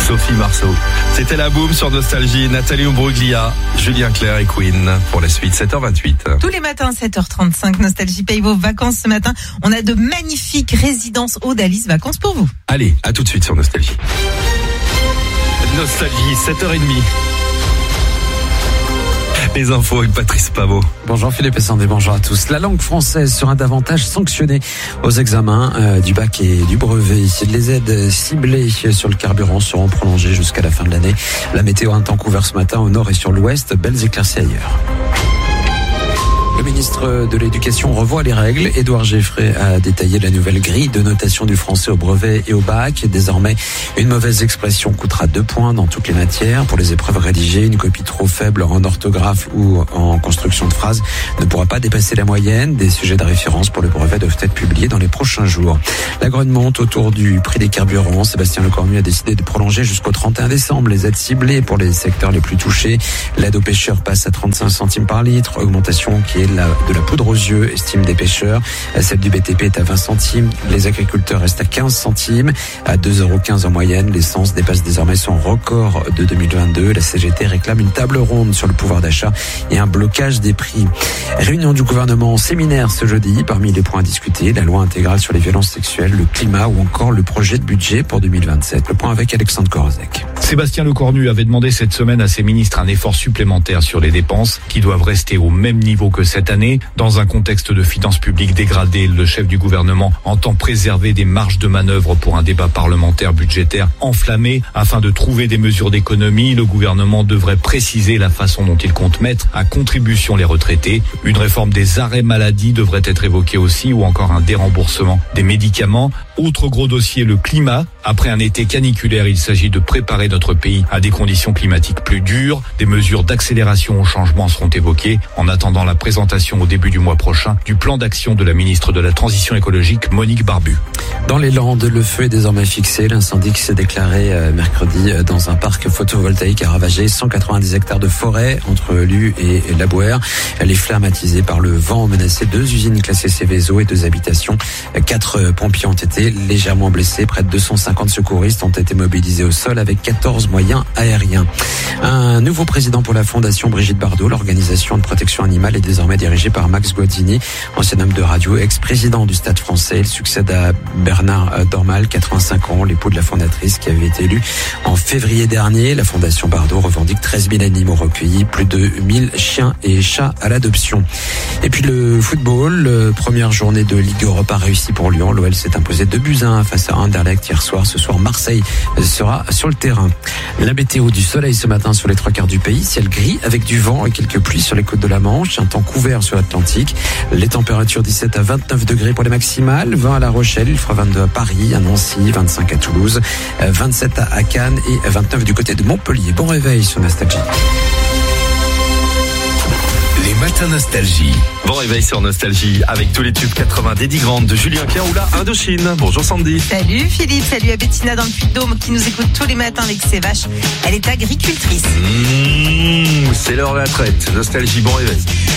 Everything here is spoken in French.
Sophie Marceau. C'était la boum sur Nostalgie. Nathalie Imbruglia, Julien Clerc et Queen pour la suite, 7h28. Tous les matins, 7h35, Nostalgie paye vos vacances. Ce matin, on a de magnifiques résidences Audalis Vacances pour vous. Allez, à tout de suite sur Nostalgie. Nostalgie, 7h30. Les infos avec Patrice Pavot. Bonjour Philippe et Sandé, bonjour à tous. La langue française sera davantage sanctionnée aux examens du bac et du brevet. Les aides ciblées sur le carburant seront prolongées jusqu'à la fin de l'année. La météo a un temps couvert ce matin au nord et sur l'ouest. Belles éclaircies ailleurs. Le ministre de l'Éducation revoit les règles. Édouard Geffray a détaillé la nouvelle grille de notation du français au brevet et au bac. Désormais, une mauvaise expression coûtera 2 points dans toutes les matières. Pour les épreuves rédigées, une copie trop faible en orthographe ou en construction de phrases ne pourra pas dépasser la moyenne. Des sujets de référence pour le brevet doivent être publiés dans les prochains jours. La grogne monte autour du prix des carburants. Sébastien Lecornu a décidé de prolonger jusqu'au 31 décembre les aides ciblées pour les secteurs les plus touchés. L'aide aux pêcheurs passe à 35 centimes par litre, augmentation qui est de la poudre aux yeux, estime des pêcheurs. Celle du BTP est à 20 centimes. Les agriculteurs restent à 15 centimes. À 2,15 € en moyenne, l'essence dépasse désormais son record de 2022. La CGT réclame une table ronde sur le pouvoir d'achat et un blocage des prix. Réunion du gouvernement en séminaire ce jeudi. Parmi les points à discuter, la loi intégrale sur les violences sexuelles, le climat ou encore le projet de budget pour 2027. Le point avec Alexandre Korozek. Sébastien Lecornu avait demandé cette semaine à ses ministres un effort supplémentaire sur les dépenses qui doivent rester au même niveau que cette année. Dans un contexte de finances publiques dégradées, le chef du gouvernement entend préserver des marges de manœuvre pour un débat parlementaire budgétaire enflammé. Afin de trouver des mesures d'économie, le gouvernement devrait préciser la façon dont il compte mettre à contribution les retraités. Une réforme des arrêts maladie devrait être évoquée aussi, ou encore un déremboursement des médicaments. Autre gros dossier, le climat. Après un été caniculaire, il s'agit de préparer notre pays à des conditions climatiques plus dures. Des mesures d'accélération au changement seront évoquées en attendant la présentation au début du mois prochain du plan d'action de la ministre de la Transition écologique, Monique Barbu. Dans les Landes, le feu est désormais fixé. L'incendie qui s'est déclaré mercredi dans un parc photovoltaïque a ravagé 190 hectares de forêt entre Lue et Labouère. Les flammes attisées par le vent ont menacé 2 usines classées Céveso et 2 habitations. 4 pompiers ont été légèrement blessés. Près de 250 secouristes ont été mobilisés au sol avec 14 moyens aériens. Un nouveau président pour la Fondation Brigitte Bardot. L'organisation de protection animale est désormais dirigée par Max Guazzini, ancien homme de radio, ex-président du Stade français. Il succède à Bernard Dormal, 85 ans, l'époux de la fondatrice qui avait été élu en février dernier. La Fondation Bardot revendique 13 000 animaux recueillis, plus de 1000 chiens et chats à l'adoption. Et puis le football, première journée de Ligue Europa réussie pour Lyon. L'OL s'est imposé 2-1 face à Anderlecht hier soir. Ce soir, Marseille sera sur le terrain. La météo, du soleil ce matin sur les 3/4 du pays, ciel gris avec du vent et quelques pluies sur les côtes de la Manche, un temps couvert sur l'Atlantique. Les températures 17 à 29 degrés pour les maximales, 20 à La Rochelle, il fera 22 à Paris, à Nancy, 25 à Toulouse, 27 à Cannes et 29 du côté de Montpellier. Bon réveil sur Nostalgie. Les matins Nostalgie. Bon réveil sur Nostalgie avec tous les tubes 80 d'Eddie Grant, de Julien Clerc ou la Indochine. Bonjour Sandy. Salut Philippe, salut à Bettina dans le Puy-de-Dôme qui nous écoute tous les matins avec ses vaches. Elle est agricultrice. C'est l'heure de la traite. Nostalgie, bon réveil.